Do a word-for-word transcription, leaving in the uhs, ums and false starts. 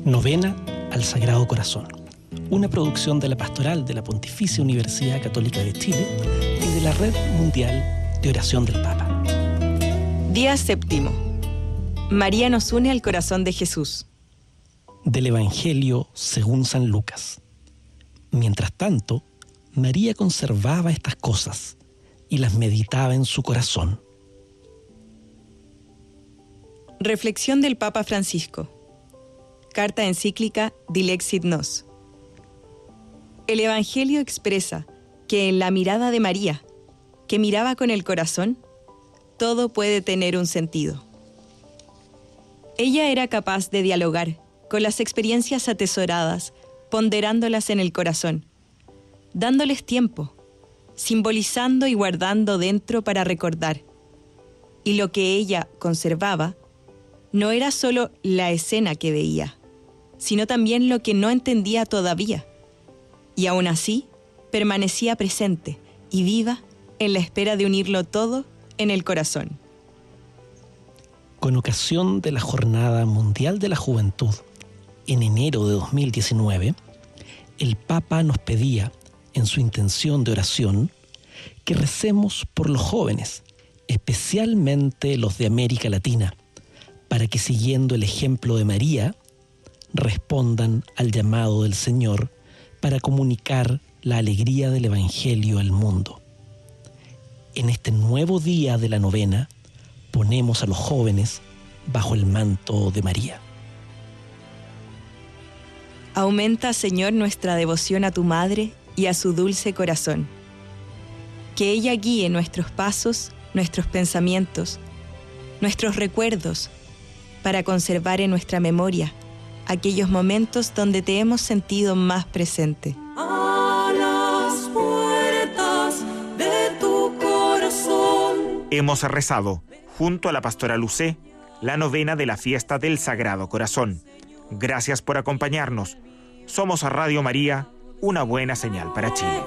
Novena al Sagrado Corazón, una producción de la Pastoral de la Pontificia Universidad Católica de Chile y de la Red Mundial de Oración del Papa. Día séptimo. María nos une al corazón de Jesús. Del Evangelio según San Lucas. Mientras tanto, María conservaba estas cosas y las meditaba en su corazón. Reflexión del Papa Francisco. Carta encíclica Dilexit Nos. El Evangelio expresa que en la mirada de María, que miraba con el corazón, todo puede tener un sentido. Ella era capaz de dialogar con las experiencias atesoradas, ponderándolas en el corazón, dándoles tiempo, simbolizando y guardando dentro para recordar. Y lo que ella conservaba no era solo la escena que veía, sino también lo que no entendía todavía. Y aún así, permanecía presente y viva en la espera de unirlo todo en el corazón. Con ocasión de la Jornada Mundial de la Juventud, en enero de dos mil diecinueve, el Papa nos pedía, en su intención de oración, que recemos por los jóvenes, especialmente los de América Latina, para que, siguiendo el ejemplo de María, respondan al llamado del Señor para comunicar la alegría del Evangelio al mundo. En este nuevo día de la novena, ponemos a los jóvenes bajo el manto de María. Aumenta, Señor, nuestra devoción a tu Madre y a su dulce corazón. Que ella guíe nuestros pasos, nuestros pensamientos, nuestros recuerdos, para conservar en nuestra memoria aquellos momentos donde te hemos sentido más presente. A las puertas de tu corazón. Hemos rezado, junto a la pastora Lucé, la novena de la fiesta del Sagrado Corazón. Gracias por acompañarnos. Somos a Radio María, una buena señal para Chile.